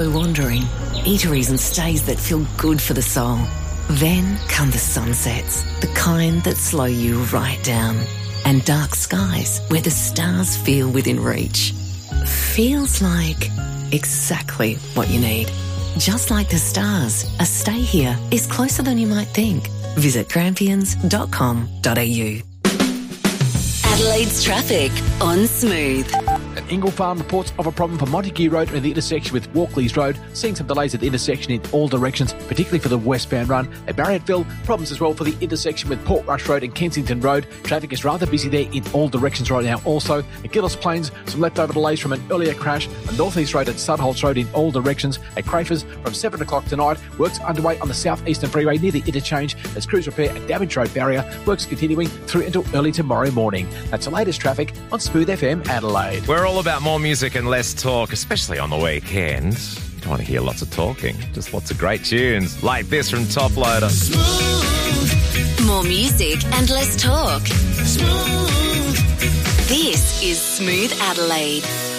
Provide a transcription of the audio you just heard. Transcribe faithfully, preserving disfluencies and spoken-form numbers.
wandering, eateries and stays that feel good for the soul. Then come the sunsets, the kind that slow you right down. And dark skies where the stars feel within reach. Feels like exactly what you need. Just like the stars, a stay here is closer than you might think. Visit grampians dot com dot a u. Adelaide's traffic on Smooth. And Ingle Farm reports of a problem for Montague Road and the intersection with Walkleys Road, seeing some delays at the intersection in all directions, particularly for the westbound run. At Marriotteville, problems as well for the intersection with Port Rush Road and Kensington Road. Traffic is rather busy there in all directions right now. Also, at Gillis Plains, some leftover delays from an earlier crash on North East Road and Sudholts Road in all directions. At Crafers, from seven o'clock tonight, works underway on the South Eastern Freeway near the interchange as crews repair a damaged road barrier. Works continuing through until early tomorrow morning. That's the latest traffic on Smooth F M Adelaide. We're all about more music and less talk, especially on the weekend. You don't want to hear lots of talking, just lots of great tunes like this from Top Loader. Smooth. More music and less talk. Smooth. This is Smooth Adelaide.